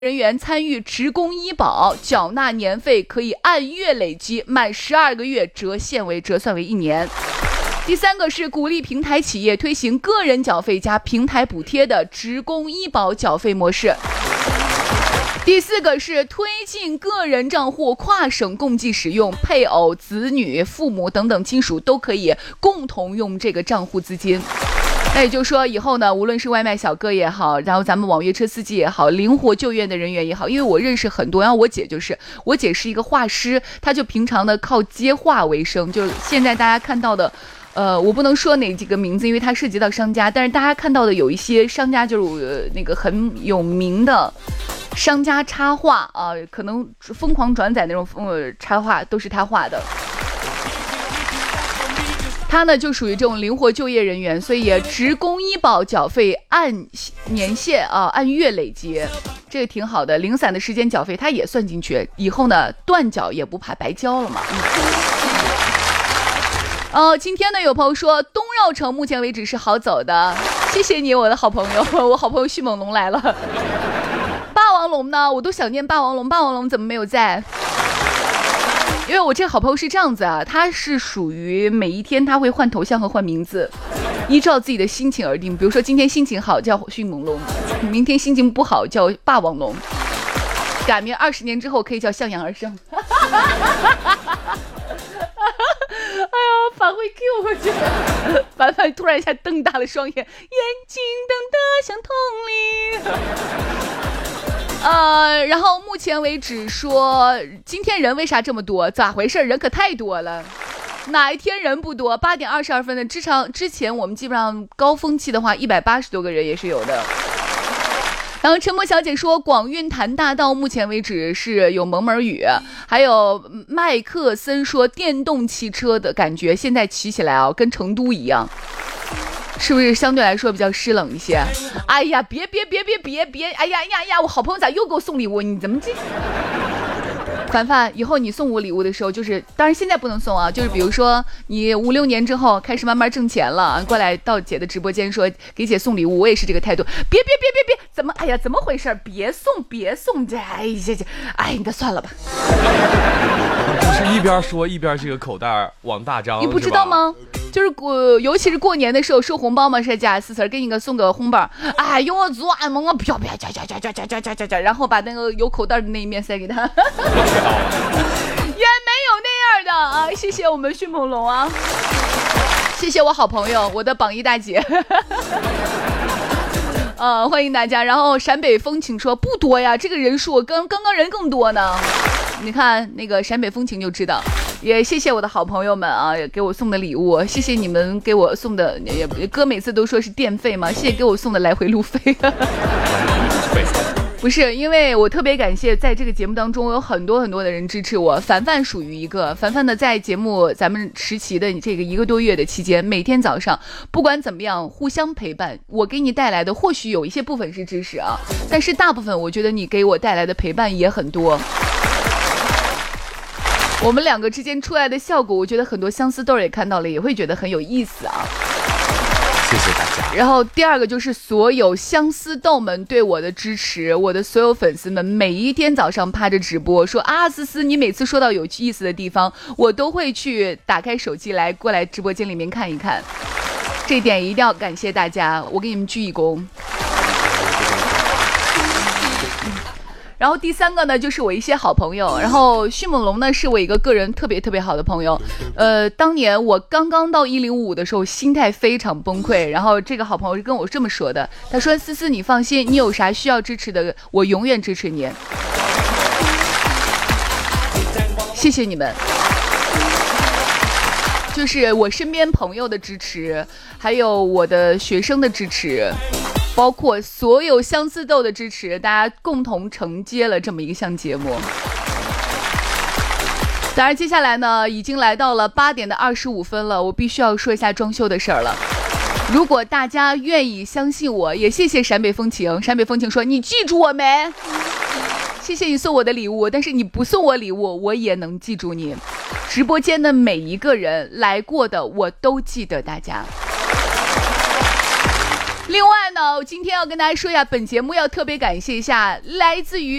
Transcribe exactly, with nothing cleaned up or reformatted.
人员参与职工医保，缴纳年费可以按月累积，满十二个月折现为折算为一年。第三个是鼓励平台企业推行个人缴费加平台补贴的职工医保缴费模式。第四个是推进个人账户跨省共计使用，配偶、子女、父母等等亲属都可以共同用这个账户资金。那也就是说，以后呢，无论是外卖小哥也好，然后咱们网约车司机也好，灵活救援的人员也好，因为我认识很多，然后我姐就是，我姐是一个画师，她就平常的靠接画为生，就是现在大家看到的，呃，我不能说哪几个名字，因为它涉及到商家，但是大家看到的有一些商家就是、呃、那个很有名的商家插画啊、呃，可能疯狂转载那种呃插画都是他画的。他呢就属于这种灵活就业人员，所以也职工医保缴费按年限啊，按月累积，这个挺好的。零散的时间缴费他也算进去，以后呢断缴也不怕白交了嘛。哦，今天呢有朋友说东绕城目前为止是好走的，谢谢你我的好朋友，我好朋友迅猛龙来了。霸王龙呢，我都想念霸王龙，霸王龙怎么没有在？因为我这个好朋友是这样子啊，他是属于每一天他会换头像和换名字，依照自己的心情而定。比如说今天心情好叫迅猛龙，明天心情不好叫霸王龙，改名二十年之后可以叫向阳而生。哎呀，返回 Q 回去，凡凡突然一下瞪大了双眼，眼睛瞪得像铜铃。呃，然后目前为止说，今天人为啥这么多？咋回事？人可太多了。哪一天人不多？八点二十二分的之长之前，我们基本上高峰期的话，一百八十多个人也是有的。然后陈默小姐说，广运潭大道目前为止是有蒙蒙雨，还有麦克森说电动汽车的感觉现在骑起来啊，跟成都一样。是不是相对来说比较湿冷一些？哎呀，别别别别别别！哎呀呀呀！我好朋友咋又给我送礼物？你怎么这？凡凡，以后你送我礼物的时候，就是当然现在不能送啊，就是比如说你五六年之后开始慢慢挣钱了，过来到姐的直播间说给姐送礼物，我也是这个态度。别别别别别！怎么？哎呀，怎么回事？别送别送！这哎呀这哎，那算了吧。 就是一边说一边这个口袋往大张， 你不知道吗？就是过，尤其是过年的时候收红包嘛，是加四词给你个送个红包。哎呦，我做俺们我不要不要加加加加加加加加，然后把那个有口袋的那一面塞给他，也没有那样的啊！谢谢我们迅猛龙啊，谢谢我好朋友，我的榜一大姐。呃，欢迎大家。然后陕北风情说不多呀，这个人数刚刚刚人更多呢。你看那个陕北风情就知道。也谢谢我的好朋友们啊，也给我送的礼物，谢谢你们给我送的，也哥每次都说是电费嘛，谢谢给我送的来回路费。不是，因为我特别感谢在这个节目当中有很多很多的人支持我，凡凡属于一个。凡凡呢在节目咱们实习的这个一个多月的期间，每天早上不管怎么样互相陪伴，我给你带来的或许有一些部分是知识啊，但是大部分我觉得你给我带来的陪伴也很多。我们两个之间出来的效果，我觉得很多相思豆也看到了，也会觉得很有意思啊。 谢谢大家。 然后第二个就是所有相思豆们对我的支持，我的所有粉丝们每一天早上趴着直播说啊，思思你每次说到有意思的地方，我都会去打开手机来过来直播间里面看一看，这一点一定要感谢大家，我给你们鞠一躬。然后第三个呢，就是我一些好朋友。然后迅猛龙呢，是我一个个人特别特别好的朋友。呃，当年我刚刚到一零五的时候，心态非常崩溃。然后这个好朋友是跟我这么说的，他说：“思思，你放心，你有啥需要支持的，我永远支持你。”谢谢你们。就是我身边朋友的支持，还有我的学生的支持。包括所有相思豆的支持，大家共同承接了这么一个项节目。当然接下来呢，已经来到了八点的二十五分了，我必须要说一下装修的事儿了。如果大家愿意相信我，也谢谢陕北风情。陕北风情说你记住我没？谢谢你送我的礼物，但是你不送我礼物，我也能记住你。直播间的每一个人来过的，我都记得大家。 另外呢，我今天要跟大家说一下，本节目要特别感谢一下来自于